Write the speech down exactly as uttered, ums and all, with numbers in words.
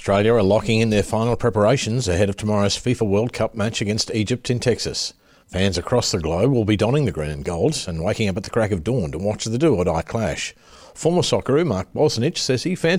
Australia are locking in their final preparations ahead of tomorrow's FIFA World Cup match against Egypt in Texas. Fans across the globe will be donning the green and gold and waking up at the crack of dawn to watch the do-or-die clash. Former Socceroo Mark Bosnich says he fancies